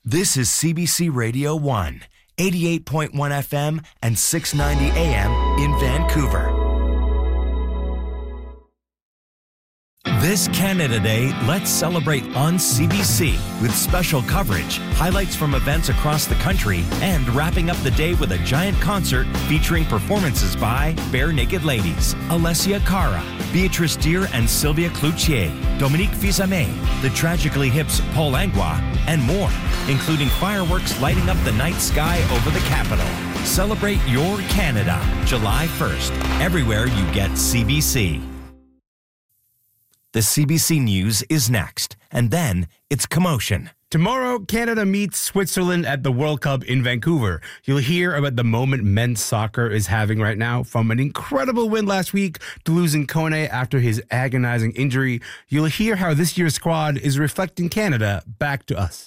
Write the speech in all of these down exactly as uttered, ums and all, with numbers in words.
This is C B C Radio one, eighty-eight point one F M and six ninety A M in Vancouver. This Canada Day, let's celebrate on C B C with special coverage, highlights from events across the country, and wrapping up the day with a giant concert featuring performances by Bare Naked Ladies, Alessia Cara, Beatrice Deer and Sylvia Cloutier, Dominique Fils-Aimé, the Tragically Hip's Paul Langlois, and more, including fireworks lighting up the night sky over the capital. Celebrate your Canada, July first, everywhere you get C B C. The C B C News is next, and then it's commotion. Tomorrow, Canada meets Switzerland at the World Cup in Vancouver. You'll hear about the moment men's soccer is having right now, from an incredible win last week to losing Kone after his agonizing injury. You'll hear how this year's squad is reflecting Canada back to us.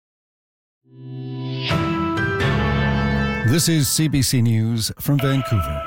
This is C B C News from Vancouver.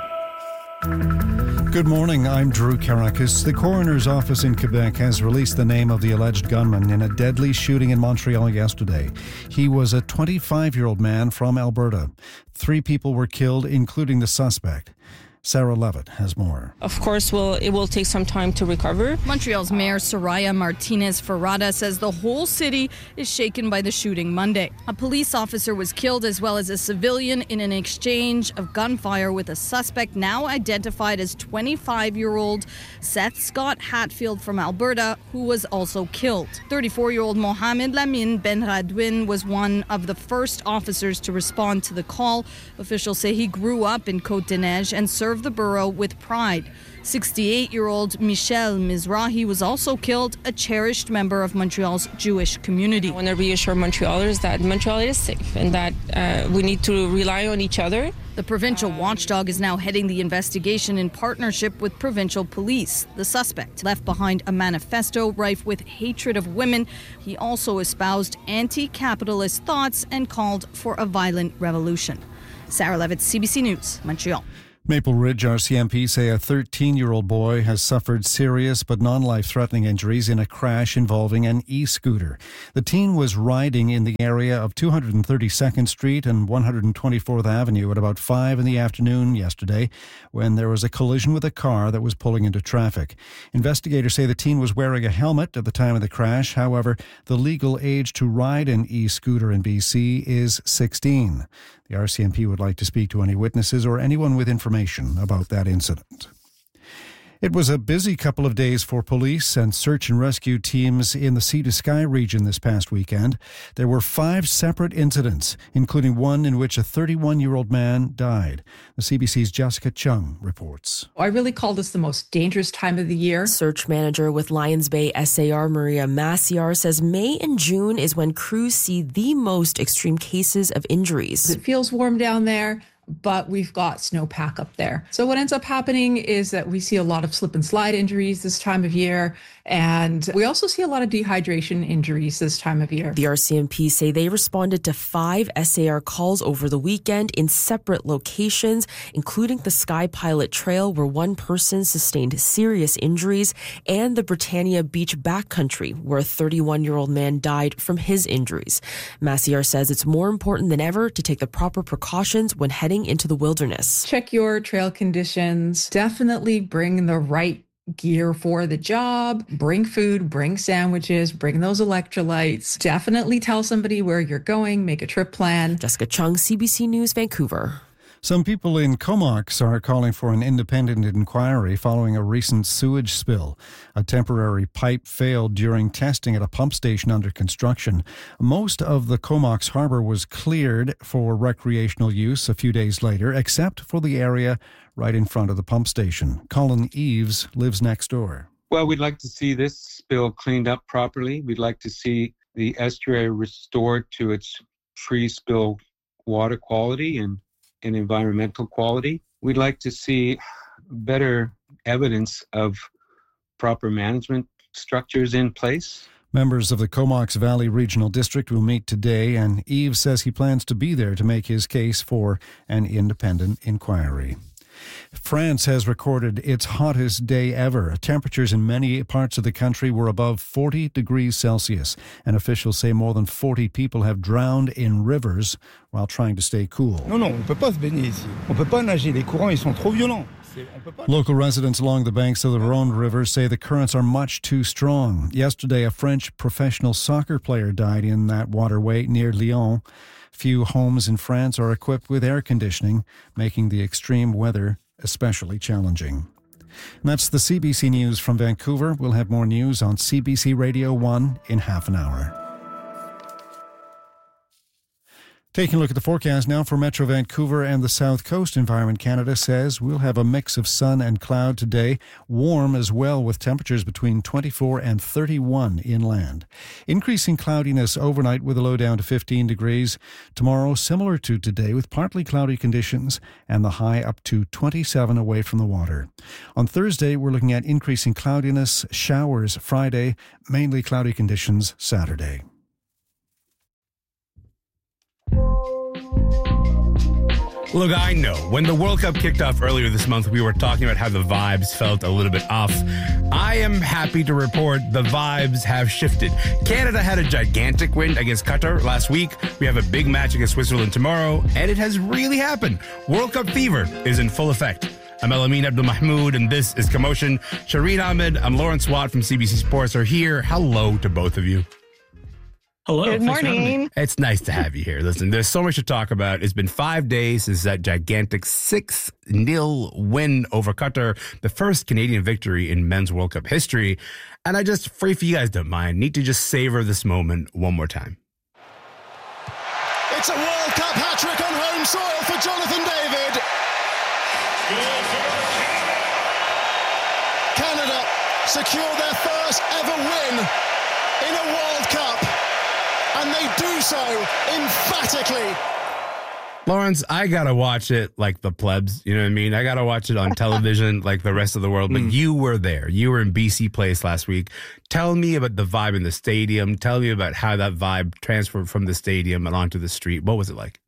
Good morning, I'm Drew Karakis. The coroner's office in Quebec has released the name of the alleged gunman in a deadly shooting in Montreal yesterday. He was a twenty-five-year-old man from Alberta. Three people were killed, including the suspect. Sarah Levitt has more. Of course, we'll, it will take some time to recover. Montreal's Mayor Soraya Martinez-Ferrada says the whole city is shaken by the shooting Monday. A police officer was killed as well as a civilian in an exchange of gunfire with a suspect now identified as twenty-five-year-old Seth Scott Hatfield from Alberta, who was also killed. thirty-four-year-old Mohamed Lamine Benradwin was one of the first officers to respond to the call. Officials say he grew up in Côte-des-Neiges and served the borough with pride. sixty-eight-year-old Michel Mizrahi was also killed, a cherished member of Montreal's Jewish community. I want to reassure Montrealers that Montreal is safe and that uh, we need to rely on each other. The provincial watchdog is now heading the investigation in partnership with provincial police. The suspect left behind a manifesto rife with hatred of women. He also espoused anti-capitalist thoughts and called for a violent revolution. Sarah Levitt, C B C News, Montreal. Maple Ridge R C M P say a thirteen-year-old boy has suffered serious but non-life-threatening injuries in a crash involving an e-scooter. The teen was riding in the area of two hundred thirty-second Street and one hundred twenty-fourth Avenue at about five in the afternoon yesterday when there was a collision with a car that was pulling into traffic. Investigators say the teen was wearing a helmet at the time of the crash. However, the legal age to ride an e-scooter in B C is sixteen. The R C M P would like to speak to any witnesses or anyone with information about that incident. It was a busy couple of days for police and search and rescue teams in the Sea to Sky region this past weekend. There were five separate incidents, including one in which a thirty-one-year-old man died. The C B C's Jessica Chung reports. I really call this the most dangerous time of the year. Search manager with Lions Bay S A R, Maria Maciar, says May and June is when crews see the most extreme cases of injuries. It feels warm down there, but we've got snowpack up there. So what ends up happening is that we see a lot of slip and slide injuries this time of year, and we also see a lot of dehydration injuries this time of year. The R C M P say they responded to five S A R calls over the weekend in separate locations, including the Sky Pilot Trail, where one person sustained serious injuries, and the Britannia Beach backcountry, where a thirty-one-year-old man died from his injuries. Maciar says it's more important than ever to take the proper precautions when heading into the wilderness. Check your trail conditions. Definitely bring the right gear for the job. Bring food, bring sandwiches, bring those electrolytes. Definitely tell somebody where you're going. Make a trip plan. Jessica Chung, C B C News, Vancouver. Some people in Comox are calling for an independent inquiry following a recent sewage spill. A temporary pipe failed during testing at a pump station under construction. Most of the Comox Harbour was cleared for recreational use a few days later, except for the area right in front of the pump station. Colin Eves lives next door. Well, we'd like to see this spill cleaned up properly. We'd like to see the estuary restored to its pre-spill water quality and and environmental quality. We'd like to see better evidence of proper management structures in place. Members of the Comox Valley Regional District will meet today, and Eves says he plans to be there to make his case for an independent inquiry. France has recorded its hottest day ever. Temperatures in many parts of the country were above forty degrees Celsius, and officials say more than forty people have drowned in rivers while trying to stay cool. Non, non, on ne peut pas se baigner ici. On ne peut pas nager. Les courants, ils sont trop violents. Local residents along the banks of the Rhône River say the currents are much too strong. Yesterday, a French professional soccer player died in that waterway near Lyon. Few homes in France are equipped with air conditioning, making the extreme weather especially challenging. And that's the C B C News from Vancouver. We'll have more news on C B C Radio one in half an hour. Taking a look at the forecast now for Metro Vancouver and the South Coast. Environment Canada says we'll have a mix of sun and cloud today. Warm as well, with temperatures between twenty-four and thirty-one inland. Increasing cloudiness overnight with a low down to fifteen degrees. Tomorrow, similar to today, with partly cloudy conditions and the high up to twenty-seven away from the water. On Thursday, we're looking at increasing cloudiness, showers Friday, mainly cloudy conditions Saturday. Look, I know when the World Cup kicked off earlier this month, we were talking about how the vibes felt a little bit off. I am happy to report the vibes have shifted. Canada had a gigantic win against Qatar last week. We have a big match against Switzerland tomorrow, and it has really happened. World Cup fever is in full effect. I'm Elamin Abdul Mahmoud, and this is Commotion. Shireen Ahmed, I'm Lawrence Watt from C B C Sports are here. Hello to both of you. Hello. Good morning. It's nice to have you here. Listen, there's so much to talk about. It's been five days since that gigantic six nil win over Qatar, the first Canadian victory in men's World Cup history. And I just, for if you guys don't mind, need to just savor this moment one more time. It's a World Cup hat-trick on home soil for Jonathan David. Canada secure their first ever win in a World Cup. And they do so emphatically. Lawrence, I gotta watch it like the plebs, you know what I mean? I gotta watch it on television like the rest of the world, but mm. you were there. You were in B C Place last week. Tell me about the vibe in the stadium. Tell me about how that vibe transferred from the stadium and onto the street. What was it like?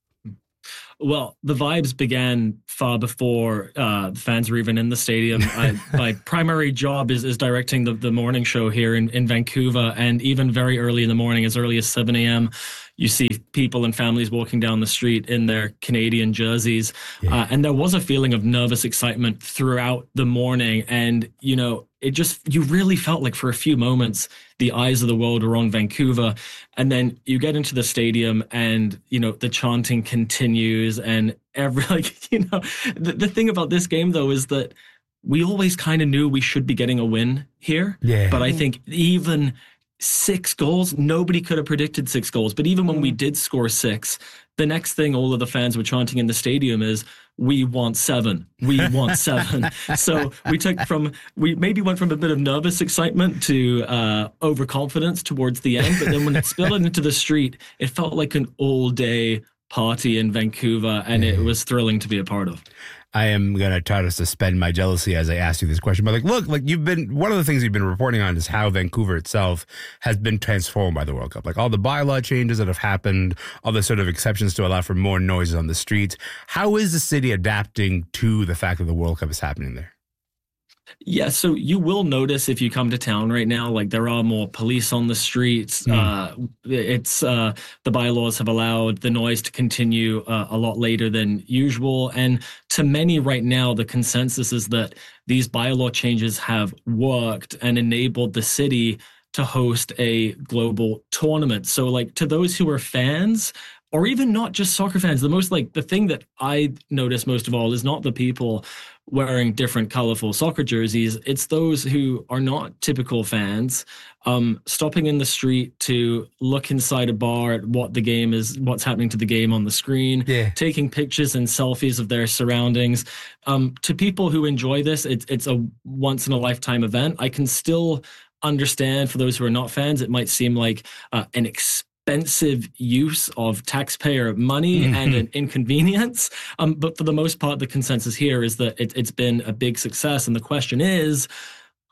Well, the vibes began far before uh, the fans were even in the stadium. I, my primary job is, is directing the, the morning show here in, in Vancouver, and even very early in the morning, as early as seven a.m., you see people and families walking down the street in their Canadian jerseys. Yeah. Uh, and there was a feeling of nervous excitement throughout the morning. And, you know, it just, you really felt like for a few moments, the eyes of the world were on Vancouver. And then you get into the stadium and, you know, the chanting continues. And every, like, you know, the, the thing about this game, though, is that we always kind of knew we should be getting a win here. Yeah. But I think even six goals, nobody could have predicted six goals. But even when we did score six, the next thing all of the fans were chanting in the stadium is, we want seven. We want seven. So we took from, we maybe went from a bit of nervous excitement to uh, overconfidence towards the end. But then when it spilled into the street, it felt like an all day party in Vancouver, and it was thrilling to be a part of. I am going to try to suspend my jealousy as I ask you this question. But like, look, like you've been, one of the things you've been reporting on is how Vancouver itself has been transformed by the World Cup. Like all the bylaw changes that have happened, all the sort of exceptions to allow for more noises on the streets. How is the city adapting to the fact that the World Cup is happening there? Yeah, so you will notice if you come to town right now, like there are more police on the streets. Mm. Uh, it's uh, the bylaws have allowed the noise to continue uh, a lot later than usual. And to many right now, the consensus is that these bylaw changes have worked and enabled the city to host a global tournament. So like to those who are fans, or even not just soccer fans, the most like the thing that I notice most of all is not the people wearing different colorful soccer jerseys. It's those who are not typical fans, um, stopping in the street to look inside a bar at what the game is, what's happening to the game on the screen, yeah. taking pictures and selfies of their surroundings. Um, to people who enjoy this, it's, it's a once in a lifetime event. I can still understand for those who are not fans, it might seem like uh, an expensive expensive use of taxpayer money mm-hmm. and an inconvenience. Um, but for the most part, the consensus here is that it, it's been a big success. And the question is,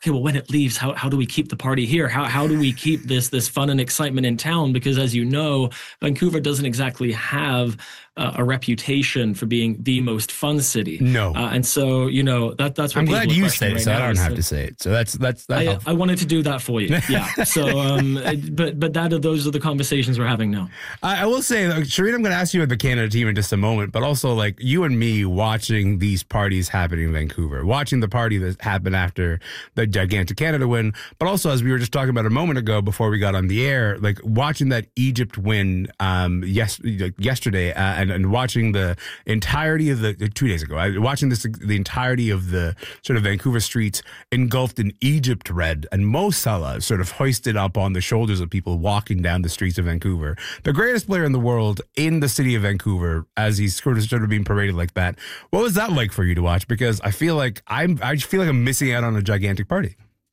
okay, well, when it leaves, how how do we keep the party here? How how do we keep this this fun and excitement in town? Because as you know, Vancouver doesn't exactly have uh, a reputation for being the most fun city. No, uh, and so you know that that's. What I'm glad you say it, right so now. I don't have so, to say it. So that's that's. That I, I wanted to do that for you. Yeah. So, um, but but that those are the conversations we're having now. I, I will say, like, Shireen, I'm going to ask you about the Canada team in just a moment, but also like you and me watching these parties happening in Vancouver, watching the party that happened after the gigantic Canada win, but also as we were just talking about a moment ago before we got on the air, like watching that Egypt win um yes like yesterday uh, and and watching the entirety of the two days ago, I, watching this the entirety of the sort of Vancouver streets engulfed in Egypt red and Mo Salah sort of hoisted up on the shoulders of people walking down the streets of Vancouver, the greatest player in the world in the city of Vancouver, as he's sort of sort of being paraded like that. What was that like for you to watch? Because I feel like I'm I feel like I'm missing out on a gigantic party.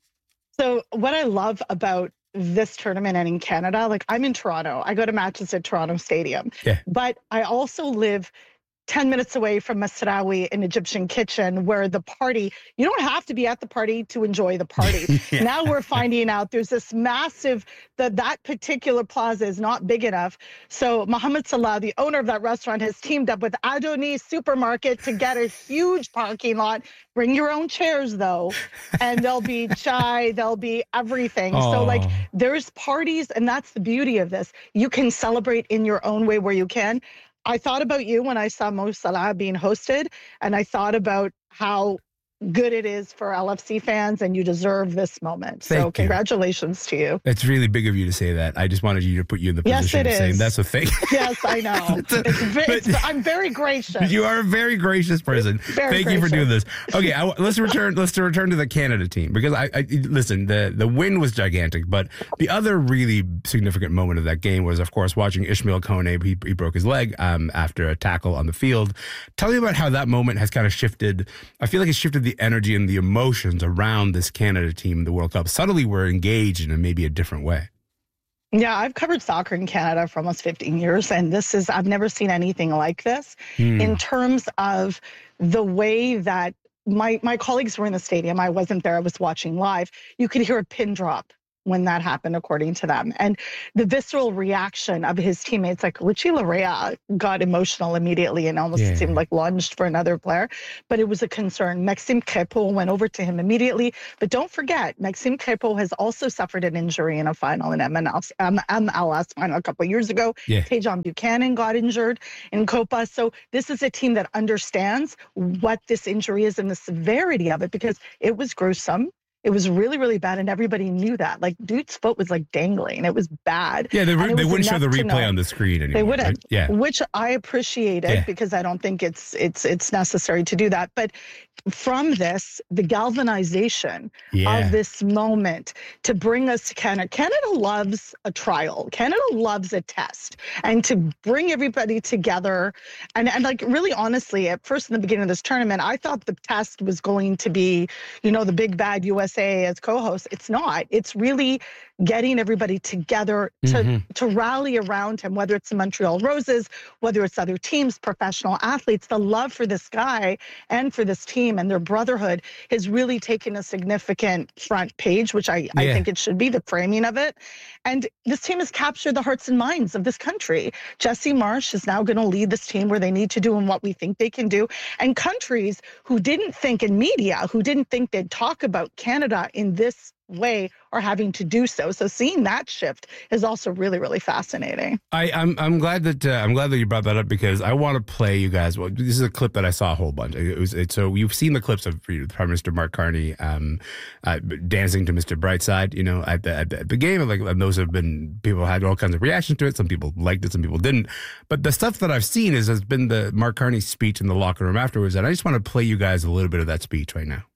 So what I love about this tournament and in Canada, like I'm in Toronto, I go to matches at Toronto Stadium, yeah. But I also live ten minutes away from Masraoui in Egyptian Kitchen, where the party, you don't have to be at the party to enjoy the party. Yeah. Now we're finding out there's this massive, that that particular plaza is not big enough. So Mohamed Salah, the owner of that restaurant, has teamed up with Adonis Supermarket to get a huge parking lot. Bring your own chairs, though, and there'll be chai, there'll be everything. Oh. So, like, there's parties, and that's the beauty of this. You can celebrate in your own way where you can. I thought about you when I saw Mo Salah being hosted, and I thought about how good it is for L F C fans, and you deserve this moment. Thank so you. Congratulations to you. It's really big of you to say that. I just wanted you to put you in the yes, position it of is. saying that's a thing. Yes, I know. it's a, it's, it's, it's, I'm very gracious. You are a very gracious person. Very Thank gracious. you for doing this. Okay, I, let's return. Let's return to the Canada team, because I, I listen. The the win was gigantic, but the other really significant moment of that game was, of course, watching Ishmael Kone. He, he broke his leg um, after a tackle on the field. Tell me about how that moment has kind of shifted. I feel like it shifted the energy and the emotions around this Canada team in the World Cup. Suddenly we're engaged in a, maybe a different way. Yeah, I've covered soccer in Canada for almost fifteen years, and this is, I've never seen anything like this hmm. in terms of the way that my, my colleagues were in the stadium. I wasn't there, I was watching live. You could hear a pin drop when that happened, according to them. And the visceral reaction of his teammates, like Richie Larea got emotional immediately and almost yeah. seemed like lunged for another player, but it was a concern. Maxime Crépeau went over to him immediately. But don't forget, Maxime Crépeau has also suffered an injury in a final in M L S, um, M L S final a couple of years ago. Yeah. Tajon Buchanan got injured in Copa. So this is a team that understands what this injury is and the severity of it, because it was gruesome. It was really, really bad, and everybody knew that. Like, dude's foot was like dangling. It was bad. Yeah, they, they wouldn't show the replay on the screen anymore. They wouldn't. Right? Yeah, which I appreciated yeah. because I don't think it's it's it's necessary to do that. But from this, the galvanization yeah. of this moment to bring us to Canada. Canada loves a trial. Canada loves a test, and to bring everybody together. And and like really honestly, at first in the beginning of this tournament, I thought the test was going to be, you know, the big bad U S A as co-host. It's not. It's really getting everybody together to, mm-hmm. to rally around him, whether it's the Montreal Roses, whether it's other teams, professional athletes. The love for this guy and for this team and their brotherhood has really taken a significant front page, which I, yeah. I think it should be, the framing of it. And this team has captured the hearts and minds of this country. Jesse Marsh is now going to lead this team where they need to do and what we think they can do. And countries who didn't think, in media, who didn't think they'd talk about Canada in this way are having to do so. So seeing that shift is also really, really fascinating. I, I'm I'm glad that uh, I'm glad that you brought that up, because I want to play you guys. Well, this is a clip that I saw a whole bunch. It was it, so you've seen the clips of Prime Minister Mark Carney um, uh, dancing to Mister Brightside, you know, at the at the, at the game. Like, and those have been, people had all kinds of reactions to it. Some people liked it, some people didn't. But the stuff that I've seen is has been the Mark Carney speech in the locker room afterwards, and I just want to play you guys a little bit of that speech right now.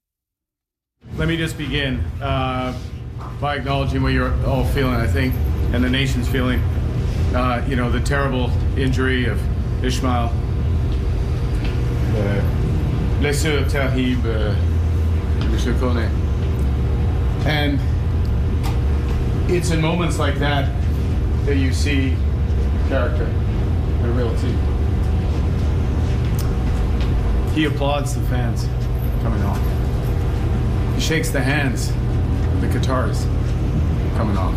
Let me just begin uh, by acknowledging what you're all feeling, I think, and the nation's feeling. Uh, you know, the terrible injury of Ishmael. Blessure terrible, Monsieur Kone. And it's in moments like that that you see character, a real team. He applauds the fans coming on. He shakes the hands the Qataris coming off.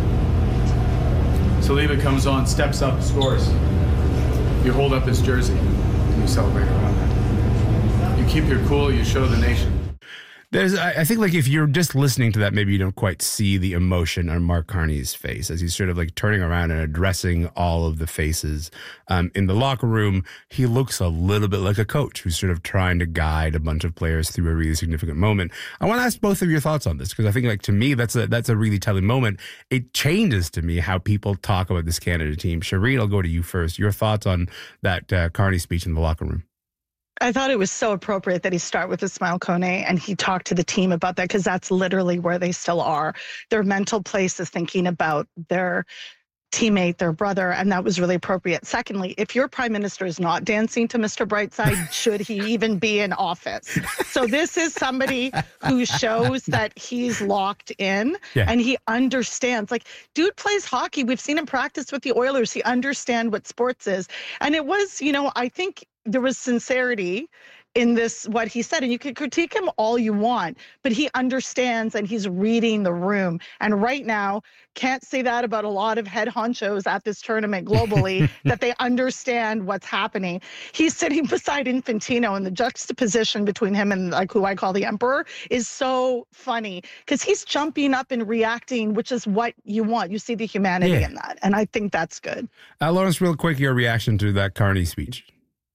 Saliba comes on, steps up, scores. You hold up his jersey and you celebrate around that. You keep your cool, you show the nation. There's, I think, like if you're just listening to that, maybe you don't quite see the emotion on Mark Carney's face as he's sort of like turning around and addressing all of the faces um, in the locker room. He looks a little bit like a coach who's sort of trying to guide a bunch of players through a really significant moment. I want to ask both of your thoughts on this because I think, like to me, that's a that's a really telling moment. It changes to me how people talk about this Canada team. Shireen, I'll go to you first. Your thoughts on that uh, Carney speech in the locker room? I thought it was so appropriate that he start with Ismail Kone and he talked to the team about that because that's literally where they still are. Their mental place is thinking about their teammate, their brother, and that was really appropriate. Secondly, if your prime minister is not dancing to Mister Brightside, should he even be in office? So this is somebody who shows that he's locked in yeah. and he understands. Like, dude plays hockey. We've seen him practice with the Oilers. He understands what sports is. And it was, you know, I think there was sincerity in this, what he said, and you can critique him all you want, but he understands and he's reading the room. And right now, can't say that about a lot of head honchos at this tournament globally, that they understand what's happening. He's sitting beside Infantino, and the juxtaposition between him and like who I call the emperor is so funny because he's jumping up and reacting, which is what you want. You see the humanity yeah. in that, and I think that's good. Uh, Lawrence, real quick, your reaction to that Carney speech.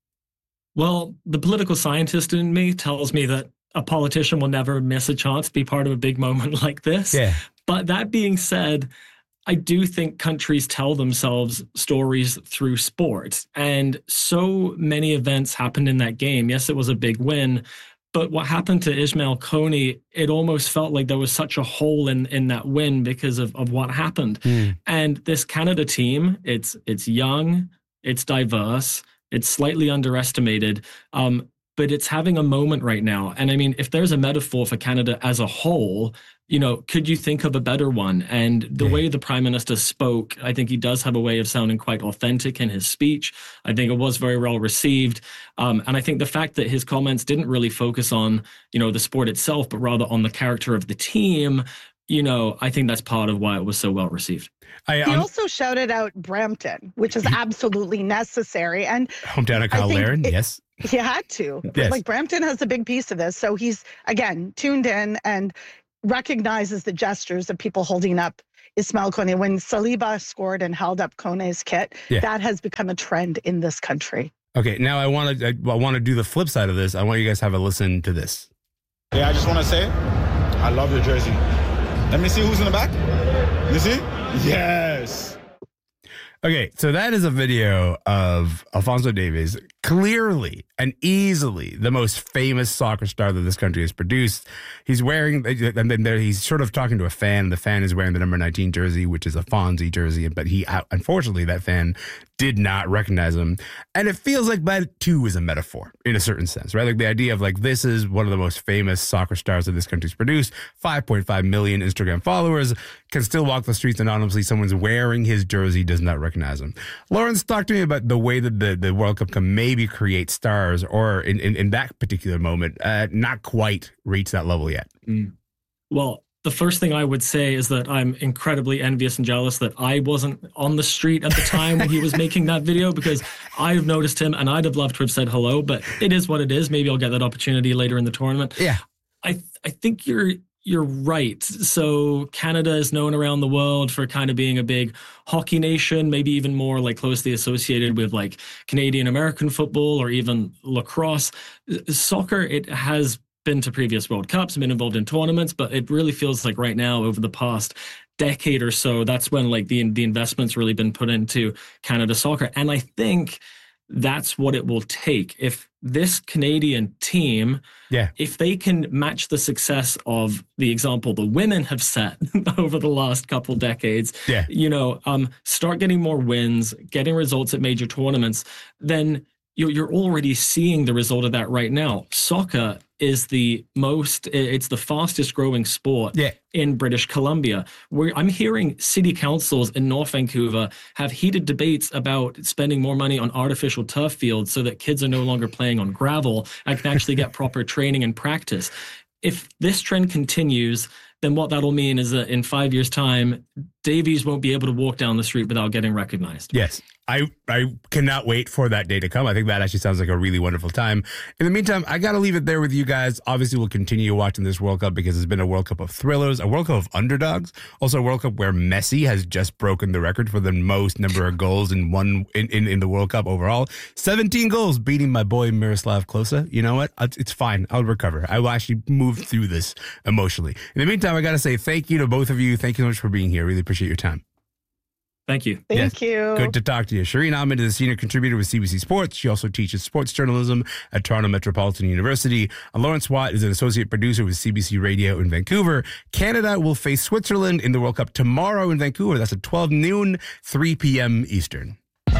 Well, the political scientist in me tells me that a politician will never miss a chance to be part of a big moment like this. Yeah. But that being said, I do think countries tell themselves stories through sport. And so many events happened in that game. Yes, it was a big win. But what happened to Ismail Kone, it almost felt like there was such a hole in, in that win because of, of what happened. Mm. And this Canada team, it's it's young, it's diverse, it's slightly underestimated, um, but it's having a moment right now. And I mean, if there's a metaphor for Canada as a whole, you know, could you think of a better one? And the yeah. way the Prime Minister spoke, I think he does have a way of sounding quite authentic in his speech. I think it was very well received. Um, and I think the fact that his comments didn't really focus on, you know, the sport itself, but rather on the character of the team, you know, I think that's part of why it was so well received. I, um, he also shouted out Brampton, which is absolutely necessary. And hometown of Kyle Larin, yes. He had to. Yes. Like, Brampton has a big piece of this. So he's, again, tuned in and recognizes the gestures of people holding up Ismail Kone. When Saliba scored and held up Kone's kit, yeah. that has become a trend in this country. Okay, now I want to I, I want to do the flip side of this. I want you guys to have a listen to this. Yeah, I just want to say, I love your jersey. Let me see who's in the back. You see? Yes. Okay, so that is a video of Alphonso Davies, clearly and easily the most famous soccer star that this country has produced. He's wearing, and then there, he's sort of talking to a fan. The fan is wearing the number nineteen jersey, which is a Fonzie jersey, but he, unfortunately, that fan did not recognize him. And it feels like that, too, is a metaphor in a certain sense, right? Like the idea of, like, this is one of the most famous soccer stars that this country's produced, five point five million Instagram followers, can still walk the streets anonymously. Someone's wearing his jersey, does not recognize him. Lawrence, talk to me about the way that the, the World Cup can maybe create stars, or in, in, in that particular moment, uh, not quite reach that level yet. Mm. Well, the first thing I would say is that I'm incredibly envious and jealous that I wasn't on the street at the time when he was making that video, because I've noticed him and I'd have loved to have said hello, but it is what it is. Maybe I'll get that opportunity later in the tournament. Yeah. I I think you're you're right. So Canada is known around the world for kind of being a big hockey nation, maybe even more like closely associated with like Canadian American football or even lacrosse. Soccer, it has been to previous World Cups, been involved in tournaments, but it really feels like right now, over the past decade or so, that's when like the the investment's really been put into Canada soccer. And I think that's what it will take. If this Canadian team, yeah, if they can match the success of the example the women have set over the last couple decades, yeah. you know, um, start getting more wins, getting results at major tournaments, then you're, you're already seeing the result of that right now. Soccer is the most, it's the fastest growing sport yeah. in British Columbia. Where I'm hearing city councils in North Vancouver have heated debates about spending more money on artificial turf fields so that kids are no longer playing on gravel and can actually get proper training and practice. If this trend continues, then what that'll mean is that in five years' time, Davies won't be able to walk down the street without getting recognized. Yes. I, I cannot wait for that day to come. I think that actually sounds like a really wonderful time. In the meantime, I got to leave it there with you guys. Obviously, we'll continue watching this World Cup because it's been a World Cup of thrillers, a World Cup of underdogs, also a World Cup where Messi has just broken the record for the most number of goals in one in, in, in the World Cup overall. seventeen goals, beating my boy Miroslav Klose. You know what? It's fine. I'll recover. I will actually move through this emotionally. In the meantime, I got to say thank you to both of you. Thank you so much for being here. Really appreciate your time. Thank you. Thank yes. you. Good to talk to you. Shireen Ahmed is a senior contributor with C B C Sports. She also teaches sports journalism at Toronto Metropolitan University. And Lawrence Watt is an associate producer with C B C Radio in Vancouver. Canada will face Switzerland in the World Cup tomorrow in Vancouver. That's at twelve noon, three p.m. Eastern.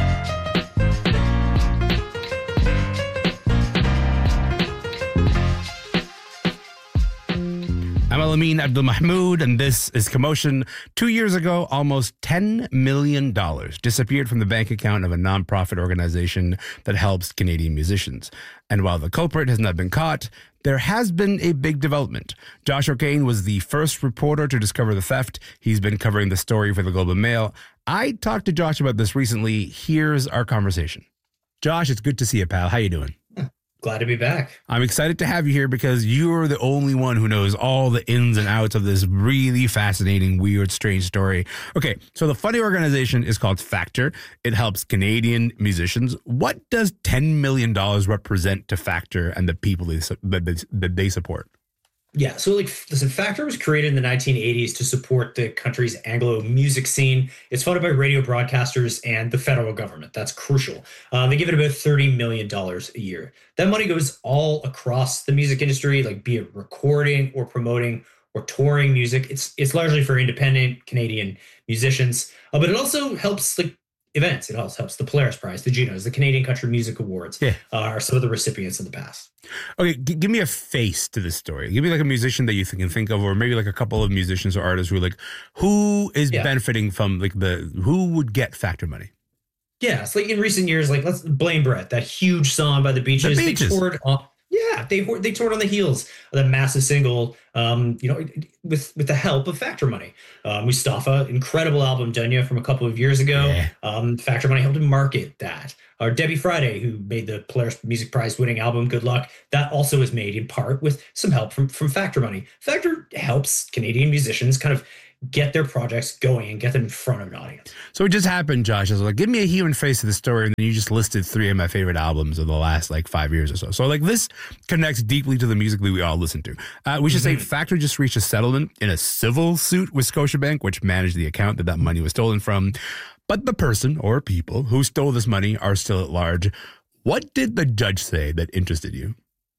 I'm Alamin Abdul Mahmoud, and this is Commotion. Two years ago, almost ten million dollars disappeared from the bank account of a nonprofit organization that helps Canadian musicians. And while the culprit has not been caught, there has been a big development. Josh O'Kane was the first reporter to discover the theft. He's been covering the story for the Globe and Mail. I talked to Josh about this recently. Here's our conversation. Josh, it's good to see you, pal. How you doing? Glad to be back. I'm excited to have you here because you're the only one who knows all the ins and outs of this really fascinating, weird, strange story. Okay, so the funny organization is called Factor. It helps Canadian musicians. What does ten million dollars represent to Factor and the people they, that, they, that they support? Yeah, so like, listen, Factor was created in the nineteen eighties to support the country's Anglo music scene. It's funded by radio broadcasters and the federal government. That's crucial. Uh, they give it about thirty million dollars a year. That money goes all across the music industry, like be it recording or promoting or touring music. It's it's largely for independent Canadian musicians, uh, but it also helps like events. It also helps the Polaris Prize, the Junos, the Canadian Country Music Awards yeah. uh, are some of the recipients in the past. Okay, g- give me a face to this story. Give me like a musician that you can think of, or maybe like a couple of musicians or artists who are like, who is yeah. benefiting from like the, who would get Factor money? Yeah, it's like in recent years, like let's Blaine Brett, that huge song by the Beaches. The Beaches. They toured on, yeah, they they toured on the heels of that massive single, um, you know, with with the help of Factor money. Uh, Mustafa, incredible album, Dunya, from a couple of years ago. Yeah. Um, Factor money helped him market that. Or Debbie Friday, who made the Polaris Music Prize winning album Good Luck, that also was made in part with some help from, from Factor money. Factor helps Canadian musicians kind of get their projects going and get them in front of an audience. So it just happened, Josh. I was like, give me a human face to the story, and then you just listed three of my favorite albums of the last like five years or so. So like this connects deeply to the music that we all listen to. Uh, we should mm-hmm. say Factor just reached a settlement in a civil suit with Scotiabank, which managed the account that that money was stolen from. But the person or people who stole this money are still at large. What did the judge say that interested you?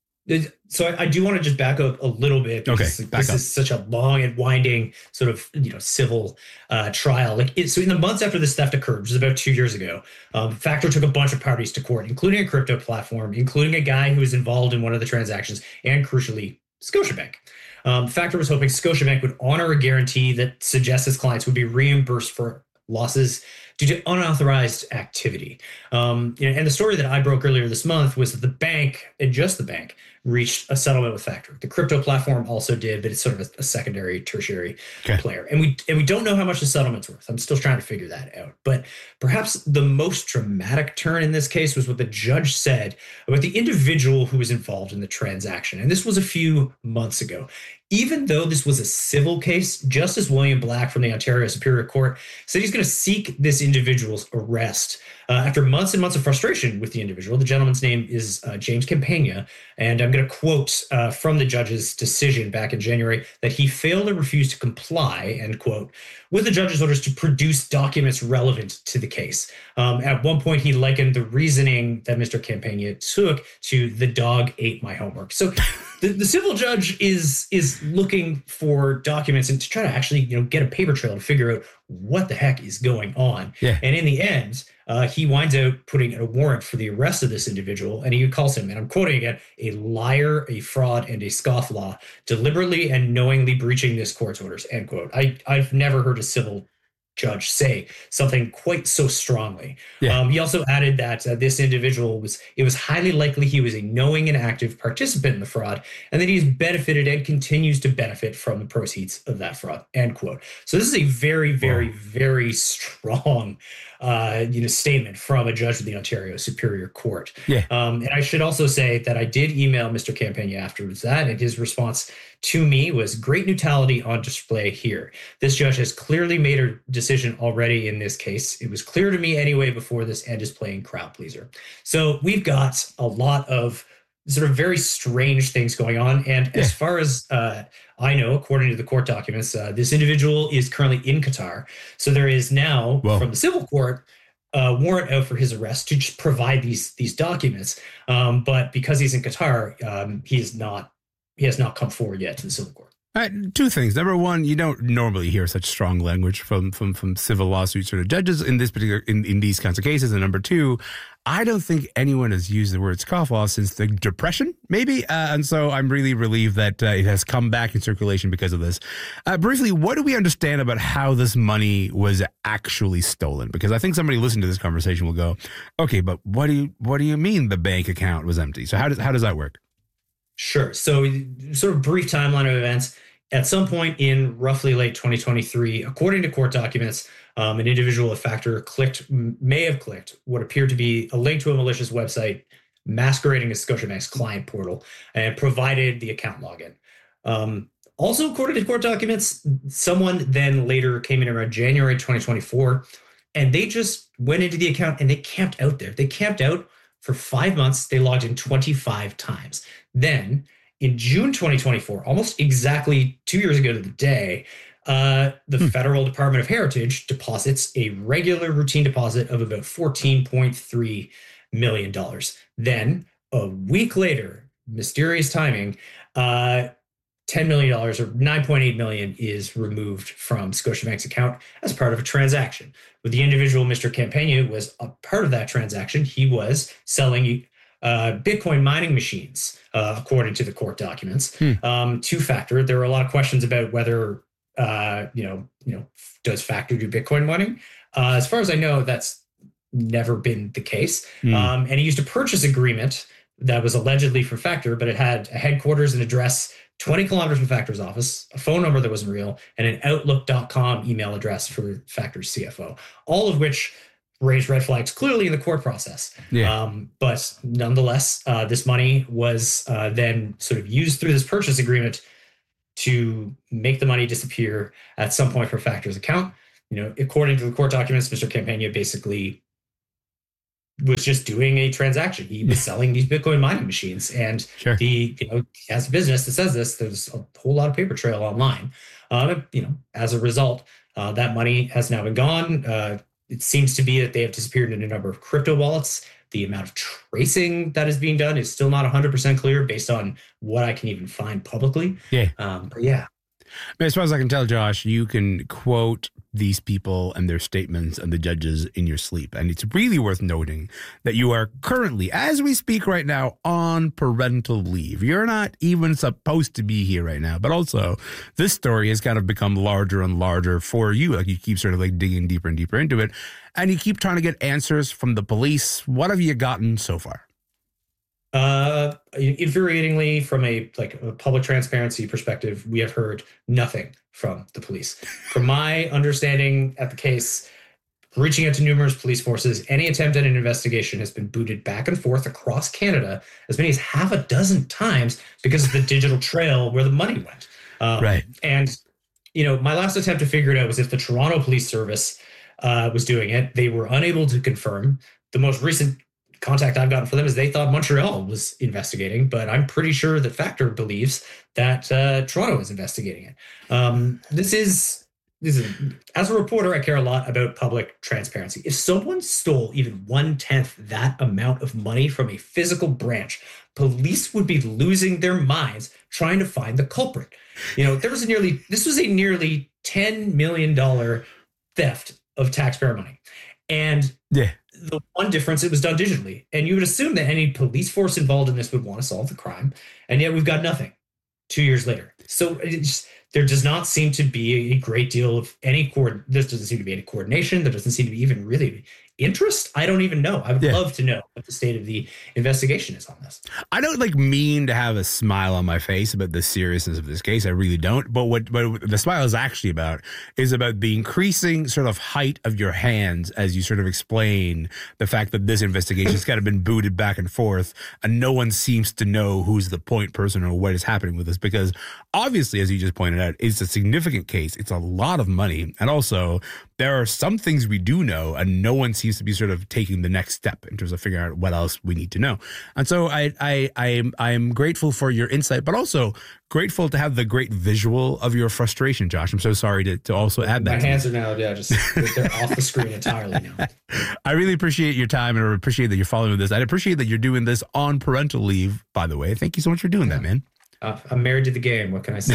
So I, I do want to just back up a little bit because okay, this up. is such a long and winding sort of, you know, civil uh, trial. Like it, so in the months after this theft occurred, which is about two years ago, um, Factor took a bunch of parties to court, including a crypto platform, including a guy who was involved in one of the transactions, and crucially, Scotiabank. Um, Factor was hoping Scotiabank would honor a guarantee that suggests its clients would be reimbursed for losses due to unauthorized activity. Um, you know, and the story that I broke earlier this month was that the bank, and just the bank, reached a settlement with Factor. The crypto platform also did, but it's sort of a, a secondary, tertiary okay. player. And we and we don't know how much the settlement's worth. I'm still trying to figure that out. But perhaps the most dramatic turn in this case was what the judge said about the individual who was involved in the transaction. And this was a few months ago. Even though this was a civil case, Justice William Black from the Ontario Superior Court said he's going to seek this individual's arrest. Uh, after months and months of frustration with the individual, the gentleman's name is uh, James Campagna, and I'm going to quote uh, from the judge's decision back in January that he failed or refused to comply, end quote, with the judge's orders to produce documents relevant to the case. Um, at one point, he likened the reasoning that Mister Campagna took to the dog ate my homework. So the, the civil judge is is looking for documents and to try to actually, you know, get a paper trail to figure out what the heck is going on. Yeah. And in the end, uh, he winds out putting a warrant for the arrest of this individual. And he calls him, and I'm quoting again, a liar, a fraud, and a scofflaw, deliberately and knowingly breaching this court's orders, end quote. I, I've never heard a civil judge say something quite so strongly. Yeah. Um, he also added that uh, this individual was, it was highly likely he was a knowing and active participant in the fraud, and that he's benefited and continues to benefit from the proceeds of that fraud, end quote. So this is a very, very, wow. very strong uh, you know, statement from a judge of the Ontario Superior Court. Yeah. Um, and I should also say that I did email Mister Campagna afterwards that, and his response to me was great neutrality on display here. This judge has clearly made a decision already in this case. It was clear to me anyway before this and is playing crowd pleaser. So we've got a lot of sort of very strange things going on. And yeah. as far as uh, I know, according to the court documents, uh, this individual is currently in Qatar. So there is now Whoa. from the civil court uh, warrant out for his arrest to just provide these these documents. Um, but because he's in Qatar, um, he is not he has not come forward yet to the civil court. All right, two things. Number one, you don't normally hear such strong language from from from civil lawsuit sort of judges in this particular in, in these kinds of cases. And number two, I don't think anyone has used the word scofflaw since the Depression, maybe. Uh, and so I'm really relieved that uh, it has come back in circulation because of this. Uh, briefly, what do we understand about how this money was actually stolen? Because I think somebody listening to this conversation will go, okay, but what do you what do you mean the bank account was empty? So how does how does that work? Sure. So sort of brief timeline of events. At some point in roughly late twenty twenty-three, according to court documents, um, an individual at Factor clicked, may have clicked what appeared to be a link to a malicious website masquerading as Scotiabank's client portal and provided the account login. Um, also, according to court documents, someone then later came in around January twenty twenty-four, and they just went into the account and they camped out there. They camped out for five months. They logged in twenty-five times. Then in June twenty twenty-four, almost exactly two years ago to the day, uh, the hmm. Federal Department of Heritage deposits a regular routine deposit of about fourteen point three million dollars. Then a week later, mysterious timing, uh, ten million dollars or nine point eight million dollars is removed from Scotiabank's account as part of a transaction. With the individual, Mister Campagna, was a part of that transaction. He was selling uh, Bitcoin mining machines, uh, according to the court documents, hmm. um, to Factor. There were a lot of questions about whether, uh, you know, you know, does Factor do Bitcoin mining? Uh, as far as I know, that's never been the case. Hmm. Um, and he used a purchase agreement that was allegedly from Factor, but it had a headquarters and address twenty kilometers from Factor's office, a phone number that wasn't real, and an outlook dot com email address for Factor's C F O, all of which raised red flags clearly in the court process. Yeah. Um, but nonetheless, uh, this money was uh, then sort of used through this purchase agreement to make the money disappear at some point from Factor's account. You know, according to the court documents, Mister Campagna basically was just doing a transaction. He was selling these Bitcoin mining machines, and sure. the, you know, as a business that says this, there's a whole lot of paper trail online. Uh, you know, as a result, uh, that money has now been gone. Uh, it seems to be that they have disappeared in a number of crypto wallets. The amount of tracing that is being done is still not one hundred percent clear based on what I can even find publicly. Yeah. Um, but yeah. As far as I can tell, Josh, you can quote these people and their statements and the judges in your sleep. And it's really worth noting that you are currently, as we speak right now, on parental leave. You're not even supposed to be here right now. But also, this story has kind of become larger and larger for you. Like you keep sort of like digging deeper and deeper into it. And you keep trying to get answers from the police. What have you gotten so far? Uh, infuriatingly, from a like a public transparency perspective, we have heard nothing from the police. From my understanding at the case, reaching out to numerous police forces, any attempt at an investigation has been booted back and forth across Canada as many as half a dozen times because of the digital trail where the money went. Um, right. And, you know, my last attempt to figure it out was if the Toronto Police Service uh, was doing it. They were unable to confirm. The most recent contact I've gotten for them is they thought Montreal was investigating, but I'm pretty sure that Factor believes that uh, Toronto is investigating it. Um, this is, this is, as a reporter, I care a lot about public transparency. If someone stole even one-tenth that amount of money from a physical branch, police would be losing their minds trying to find the culprit. You know, there was a nearly, this was a nearly ten million dollars theft of taxpayer money. And yeah. The one difference, it was done digitally. And you would assume that any police force involved in this would want to solve the crime. And yet we've got nothing two years later. So it's just, there does not seem to be a great deal of any cord. There doesn't seem to be any coordination. There doesn't seem to be even really interest. I don't even know. I would yeah. love to know what the state of the investigation is on this. I don't like mean to have a smile on my face about the seriousness of this case. I really don't. But what, what the smile is actually about is about the increasing sort of height of your hands as you sort of explain the fact that this investigation has kind of been booted back and forth, and no one seems to know who's the point person or what is happening with this. Because obviously, as you just pointed out, it's a significant case. It's a lot of money. And also, there are some things we do know, and no one seems to be sort of taking the next step in terms of figuring out what else we need to know. And so I I I am I am grateful for your insight, but also grateful to have the great visual of your frustration, Josh. I'm so sorry to, to also add that. My hands are now, yeah, just they're off the screen entirely now. I really appreciate your time, and I appreciate that you're following this. I appreciate that you're doing this on parental leave, by the way. Thank you so much for doing that, man. Uh, I'm married to the game. What can I say?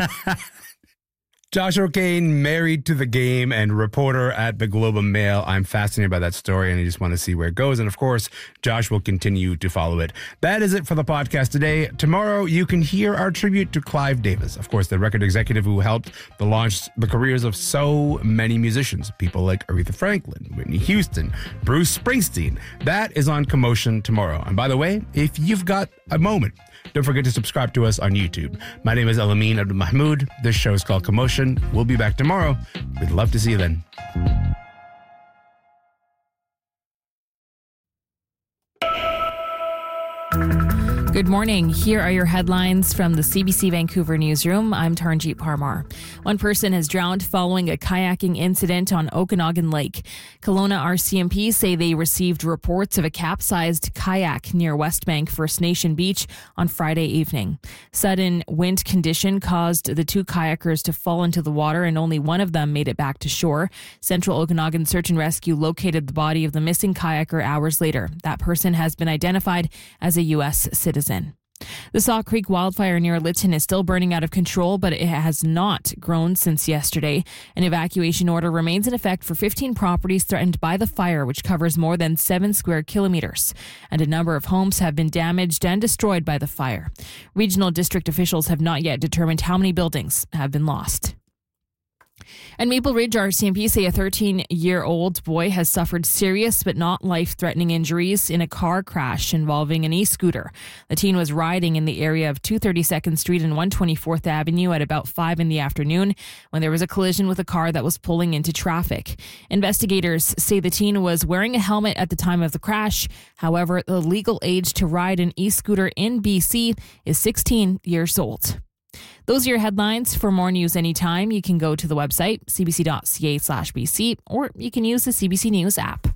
Josh O'Kane, married to the game and reporter at the Globe and Mail. I'm fascinated by that story, and I just want to see where it goes. And of course, Josh will continue to follow it. That is it for the podcast today. Tomorrow, you can hear our tribute to Clive Davis, of course, the record executive who helped to launch the careers of so many musicians, people like Aretha Franklin, Whitney Houston, Bruce Springsteen. That is on Commotion tomorrow. And by the way, if you've got a moment, don't forget to subscribe to us on YouTube. My name is Elamin Abdul-Mahmoud. This show is called Commotion. We'll be back tomorrow. We'd love to see you then. Good morning. Here are your headlines from the C B C Vancouver newsroom. I'm Taranjeet Parmar. One person has drowned following a kayaking incident on Okanagan Lake. Kelowna R C M P say they received reports of a capsized kayak near Westbank First Nation Beach on Friday evening. Sudden wind condition caused the two kayakers to fall into the water, and only one of them made it back to shore. Central Okanagan Search and Rescue located the body of the missing kayaker hours later. That person has been identified as a U S citizen. The Saw Creek wildfire near Lytton is still burning out of control, but it has not grown since yesterday. An evacuation order remains in effect for fifteen properties threatened by the fire, which covers more than seven square kilometers. And a number of homes have been damaged and destroyed by the fire. Regional district officials have not yet determined how many buildings have been lost. And Maple Ridge R C M P say a thirteen-year-old boy has suffered serious but not life-threatening injuries in a car crash involving an e-scooter. The teen was riding in the area of two thirty-second Street and one twenty-fourth Avenue at about five in the afternoon when there was a collision with a car that was pulling into traffic. Investigators say the teen was wearing a helmet at the time of the crash. However, the legal age to ride an e-scooter in B C is sixteen years old. Those are your headlines. For more news anytime, you can go to the website, c b c dot c a slash b c, or you can use the C B C News app.